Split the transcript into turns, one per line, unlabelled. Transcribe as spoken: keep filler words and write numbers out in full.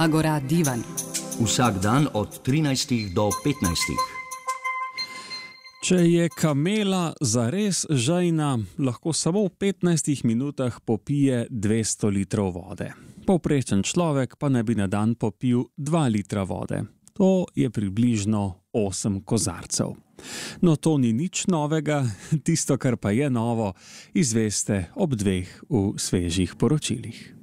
Agora divan.
Vsak dan od trinajstih do petnajstih.
Če je kamela zares žejna, lahko samo v petnajstih minutah popije dvesto litrov vode. Povprečen človek pa ne bi na dan popil dva litra vode. To je približno osem kozarcev. No, to ni nič novega, tisto, kar pa je novo, izveste ob dveh v svežih poročilih.